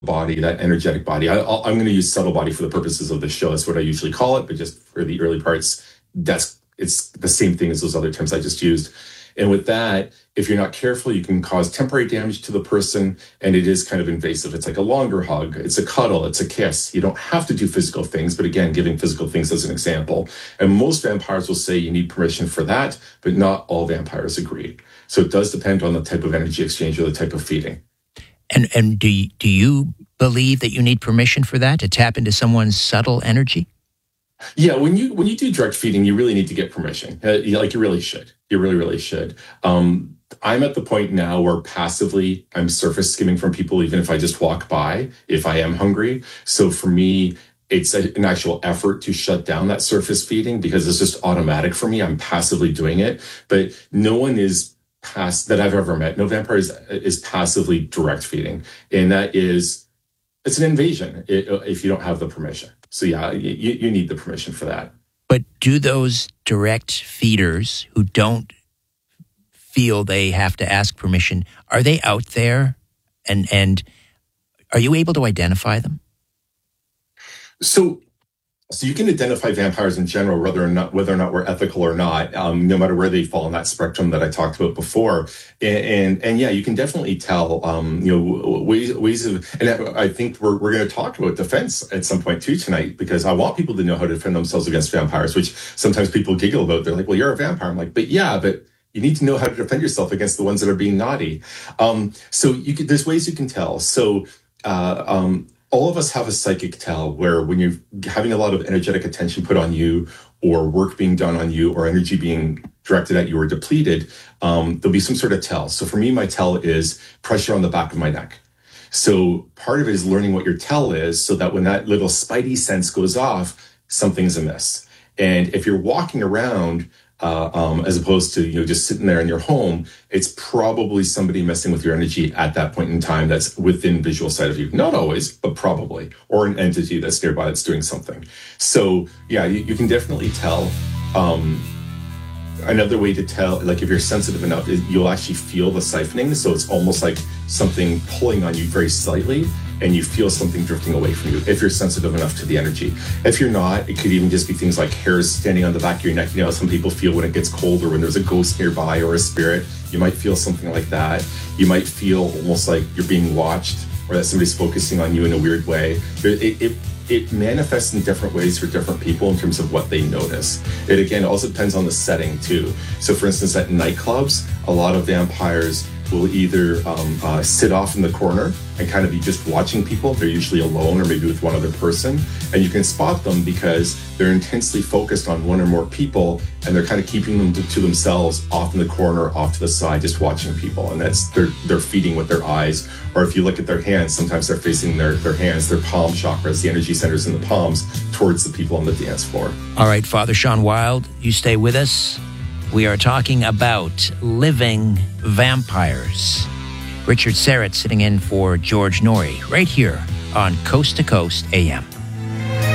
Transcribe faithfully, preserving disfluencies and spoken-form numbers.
body, that energetic body. I, I'll, I'm going to use subtle body for the purposes of the show. That's what I usually call it. But just for the early parts, that's it's the same thing as those other terms I just used. And with that, if you're not careful, you can cause temporary damage to the person, and it is kind of invasive. It's like a longer hug, it's a cuddle, it's a kiss. You don't have to do physical things, but again, giving physical things as an example. And most vampires will say you need permission for that, but not all vampires agree. So it does depend on the type of energy exchange or the type of feeding. And and do you, do you believe that you need permission for that, to tap into someone's subtle energy? Yeah, when you when you do direct feeding, you really need to get permission. Uh, you, like you really should. You really, really should. Um, I'm at the point now where passively I'm surface skimming from people, even if I just walk by, if I am hungry. So for me, it's a, an actual effort to shut down that surface feeding because it's just automatic for me. I'm passively doing it. But no one is past that I've ever met. No vampire is, is passively direct feeding. And that is, it's an invasion if you don't have the permission. So yeah, you, you need the permission for that. But do those direct feeders who don't feel they have to ask permission, are they out there? And and are you able to identify them? So so you can identify vampires in general, whether or not whether or not we're ethical or not, um, no matter where they fall on that spectrum that I talked about before. And and, and yeah, you can definitely tell, um, you know, ways ways of. And I think we're we're going to talk about defense at some point too tonight, because I want people to know how to defend themselves against vampires, which sometimes people giggle about. They're like, "Well, you're a vampire." I'm like, "But yeah, but." You need to know how to defend yourself against the ones that are being naughty. Um, so you can, there's ways you can tell. So uh, um, all of us have a psychic tell where when you're having a lot of energetic attention put on you, or work being done on you, or energy being directed at you or depleted, um, there'll be some sort of tell. So for me, my tell is pressure on the back of my neck. So part of it is learning what your tell is so that when that little spidey sense goes off, something's amiss. And if you're walking around, Uh, um, as opposed to, you know, just sitting there in your home, it's probably somebody messing with your energy at that point in time that's within visual sight of you. Not always, but probably. Or an entity that's nearby that's doing something. So, yeah, you, you can definitely tell. Um, another way to tell, like if you're sensitive enough, is you'll actually feel the siphoning. So it's almost like something pulling on you very slightly, and you feel something drifting away from you if you're sensitive enough to the energy. If you're not, it could even just be things like hairs standing on the back of your neck. You know how some people feel when it gets cold or when there's a ghost nearby or a spirit. You might feel something like that. You might feel almost like you're being watched or that somebody's focusing on you in a weird way. It, it, it manifests in different ways for different people in terms of what they notice. It, again, also depends on the setting too. So for instance, at nightclubs, a lot of vampires will either um, uh, sit off in the corner and kind of be just watching people. They're usually alone or maybe with one other person. And you can spot them because they're intensely focused on one or more people, and they're kind of keeping them to, to themselves off in the corner, off to the side, just watching people. And that's, they're, they're feeding with their eyes. Or if you look at their hands, sometimes they're facing their, their hands, their palm chakras, the energy centers in the palms, towards the people on the dance floor. All right, Father Sean Wild, you stay with us. We are talking about living vampires. Richard Syrett sitting in for George Noory right here on Coast to Coast A M.